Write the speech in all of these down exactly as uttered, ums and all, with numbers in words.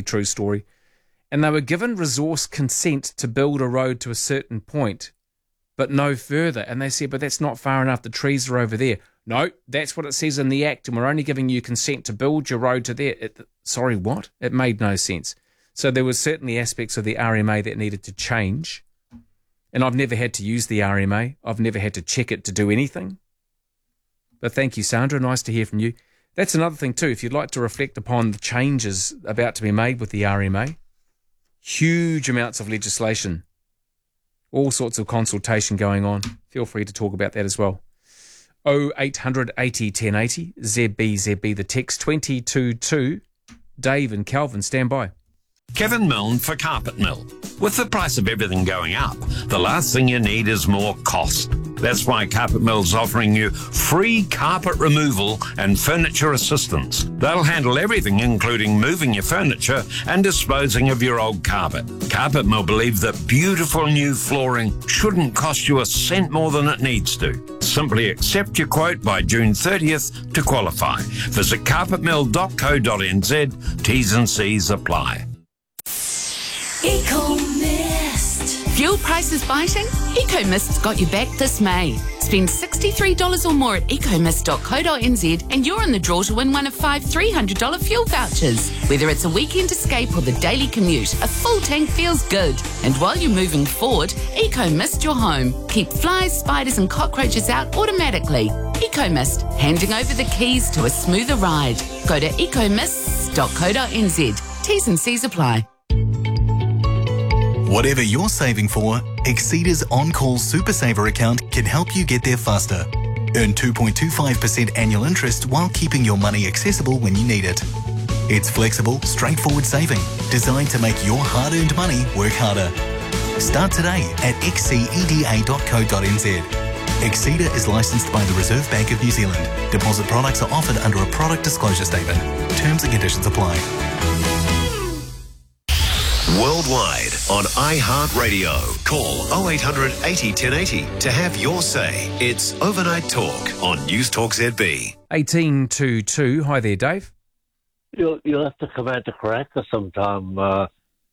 absolutely true story. And they were given resource consent to build a road to a certain point, but no further. And they said, but that's not far enough. The trees are over there. No, that's what it says in the Act, and we're only giving you consent to build your road to there. It, sorry, what? It made no sense. So there were certainly aspects of the R M A that needed to change. And I've never had to use the R M A. I've never had to check it to do anything. But thank you, Sandra. Nice to hear from you. That's another thing too. If you'd like to reflect upon the changes about to be made with the R M A, huge amounts of legislation, all sorts of consultation going on. Feel free to talk about that as well. oh eight hundred eighty ten eighty, Z B Z B, the text twenty twenty-two. Dave and Calvin, stand by. Kevin Milne for Carpet Mill. With the price of everything going up, the last thing you need is more cost. That's why Carpet Mill's offering you free carpet removal and furniture assistance. They'll handle everything, including moving your furniture and disposing of your old carpet. Carpet Mill believe that beautiful new flooring shouldn't cost you a cent more than it needs to. Simply accept your quote by June thirtieth to qualify. Visit carpet mill dot co dot n z. T's and C's apply. EcoMist. Fuel prices biting? EcoMist's got you back this May. Spend sixty-three dollars or more at ecomist dot co dot n z and you're in the draw to win one of five three hundred dollars fuel vouchers. Whether it's a weekend escape or the daily commute, a full tank feels good. And while you're moving forward, EcoMist your home. Keep flies, spiders and cockroaches out automatically. EcoMist, handing over the keys to a smoother ride. Go to ecomist dot co dot n z. T's and C's apply. Whatever you're saving for, Exceda's On-Call Super Saver account can help you get there faster. Earn two point two five percent annual interest while keeping your money accessible when you need it. It's flexible, straightforward saving, designed to make your hard-earned money work harder. Start today at exceda dot co dot n z. Exceda is licensed by the Reserve Bank of New Zealand. Deposit products are offered under a product disclosure statement. Terms and conditions apply. Worldwide on iHeartRadio. Call oh eight hundred eighty ten eighty to have your say. It's Overnight Talk on News Talk Z B. eighteen twenty-two. Hi there, Dave. You'll, you'll have to come out to Karaka sometime, uh,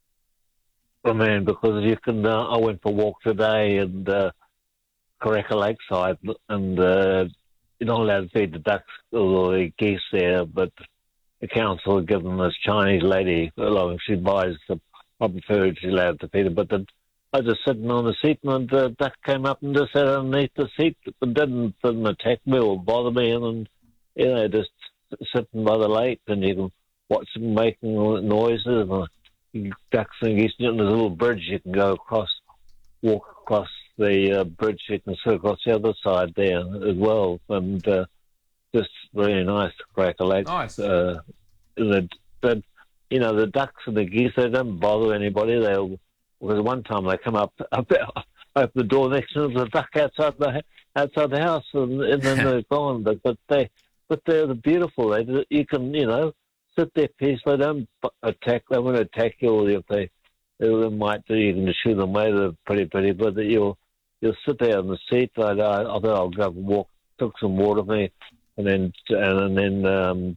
man, because you can. Uh, I went for a walk today and uh, Karaka Lakeside, and uh, you're not allowed to feed the ducks or the geese there, but the council had given this Chinese lady, well, she buys the proper food, she's allowed to feed it, but the, I was just sitting on the seat and the duck came up and just sat underneath the seat, but didn't, didn't attack me or bother me, and, and you know, just sitting by the lake, and you can watch them making noises, and uh, ducks and geese, and there's a little bridge you can go across, walk across the uh, bridge, you can sit across the other side there as well, and uh, just really nice to crack a lake. Nice. Uh, the, the, you know, the ducks and the geese, they don't bother anybody. They'll, because one time they come up, up open the door next to them, there's a duck outside the outside the house, and, and then they're gone. But, but they, but they're beautiful. They, you can, you know, sit there peacefully. They don't attack. They won't attack you, or if they, they might do, you can shoot them away. They're pretty pretty, but you'll you'll sit there on the seat. I, I, I thought I'll go and walk, took some water for me, and then and then. Um,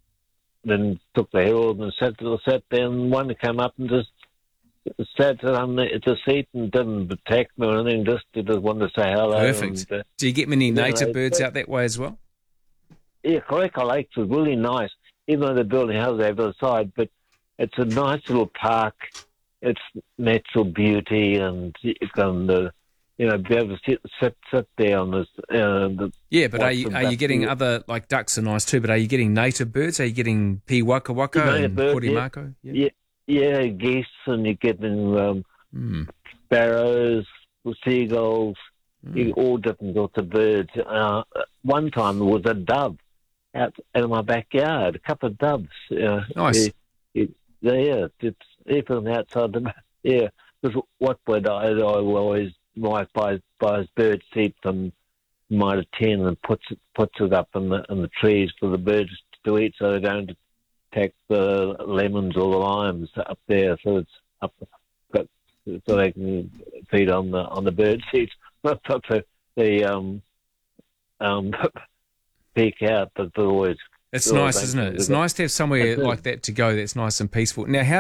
Then took the herald and sat, sat there, and one came up and just sat on the, the seat and didn't attack me or anything, just, just wanted to say hello. Perfect. And, uh, do you get many native know, birds out that way as well? Yeah, Karaka Lakes is really nice, even though they're building houses over the side, but it's a nice little park. It's natural beauty, and you can, uh, you know, be able to sit, sit, sit there on this. Uh, the, yeah, but are you, are you getting other, like ducks are nice too, but are you getting native birds? Are you getting pi waka waka and korimako? Yeah. Yeah, yeah, geese, and you're getting um, mm. sparrows, seagulls, mm. you, all different sorts of birds. Uh, one time there was a dove out, out of my backyard, a couple of doves. Uh, nice. It, it, yeah, it's even outside the, yeah, because what would I, I always, my wife buys, buys bird seed from Mitre ten and puts it, puts it up in the, in the trees for the birds to eat, so they don't attack the lemons or the limes up there. So it's up, got, so they can feed on the on the bird seed. Not to the um um peek out, but they're always. It's nice, isn't it? It's nice to have somewhere like that to go that's nice and peaceful. Now, how